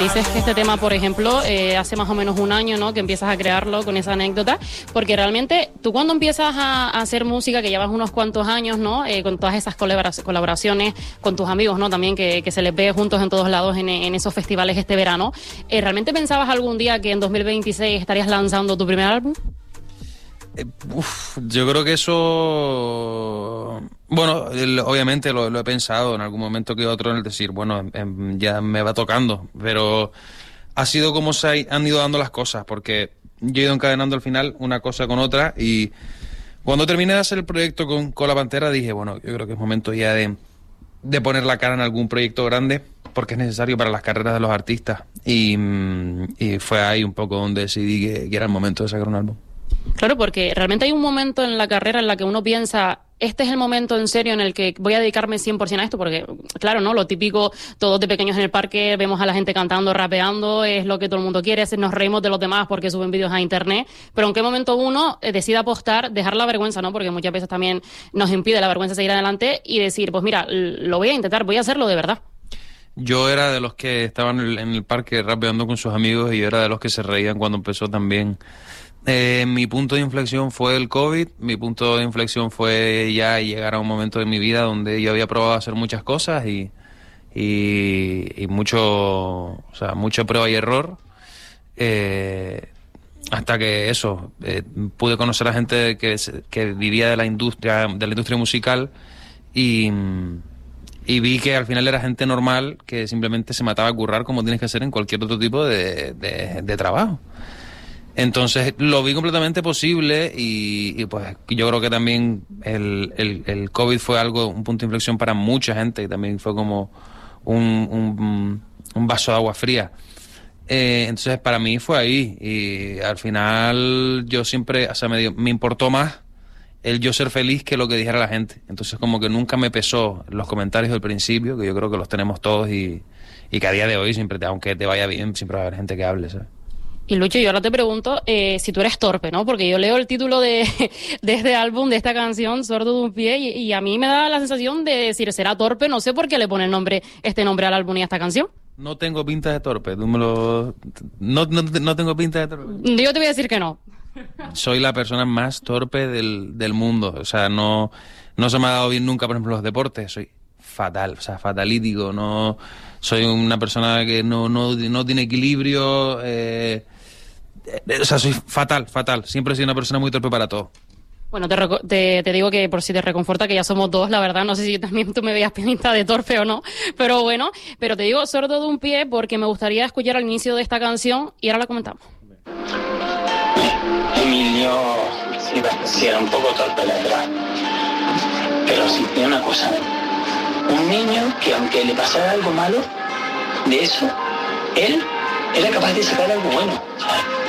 Dices que este tema, por ejemplo, hace más o menos un año, ¿no?, que empiezas a crearlo con esa anécdota, porque realmente tú cuando empiezas a hacer música, que llevas unos cuantos años, ¿no?, con todas esas colaboraciones con tus amigos, ¿no?, también que se les ve juntos en todos lados en esos festivales este verano, ¿realmente pensabas algún día que en 2026 estarías lanzando tu primer álbum? Yo creo que eso... Bueno, obviamente lo he pensado en algún momento que otro, en el decir, bueno, ya me va tocando, pero ha sido como se han ido dando las cosas, porque yo he ido encadenando al final una cosa con otra, y cuando terminé de hacer el proyecto con La Pantera dije, bueno, yo creo que es momento ya de poner la cara en algún proyecto grande, porque es necesario para las carreras de los artistas, y fue ahí un poco donde decidí que era el momento de sacar un álbum. Claro, porque realmente hay un momento en la carrera en la que uno piensa, este es el momento en serio en el que voy a dedicarme 100% a esto, porque, claro, ¿no?, lo típico, todos de pequeños en el parque, vemos a la gente cantando, rapeando, es lo que todo el mundo quiere, nos reímos de los demás porque suben vídeos a internet, pero ¿en qué momento uno decide apostar, dejar la vergüenza, ¿no?, porque muchas veces también nos impide la vergüenza seguir adelante y decir, pues mira, lo voy a intentar, voy a hacerlo de verdad? Yo era de los que estaban en el parque rapeando con sus amigos, y yo era de los que se reían cuando empezó también. Mi punto de inflexión fue el COVID, mi punto de inflexión fue ya llegar a un momento de mi vida donde yo había probado a hacer muchas cosas y mucho, o sea, mucho prueba y error, hasta que eso, pude conocer a gente que vivía de la industria musical, y vi que al final era gente normal que simplemente se mataba a currar como tienes que hacer en cualquier otro tipo de trabajo. Entonces lo vi completamente posible, y pues yo creo que también el COVID fue un punto de inflexión para mucha gente, y también fue como un vaso de agua fría. Entonces para mí fue ahí, y al final yo siempre, o sea, me importó más el yo ser feliz que lo que dijera la gente. Entonces como que nunca me pesó los comentarios del principio, que yo creo que los tenemos todos, y que a día de hoy siempre, aunque te vaya bien, siempre va a haber gente que hable, ¿sabes? Y Lucho, yo ahora te pregunto si tú eres torpe, ¿no? Porque yo leo el título de este álbum, de esta canción, Sordo de un pie, y a mí me da la sensación de decir, ¿será torpe? No sé por qué le pone este nombre al álbum y a esta canción. No tengo pinta de torpe, no tengo pinta de torpe. Yo te voy a decir que no. Soy la persona más torpe del mundo, o sea, no se me ha dado bien nunca, por ejemplo, los deportes, soy fatal, o sea, fatalítico, no soy una persona que no tiene equilibrio, o sea, soy fatal, siempre he sido una persona muy torpe para todo. Bueno, te digo que por si te reconforta que ya somos dos, la verdad, no sé si también tú me veías pinta de torpe o no, pero bueno, pero te digo sordo de un pie porque me gustaría escuchar al inicio de esta canción y ahora la comentamos. Emilio sí era un poco torpe, la verdad, pero sí tiene una cosa, un niño que aunque le pasara algo malo, de eso, él era capaz de sacar algo bueno, ¿sabes?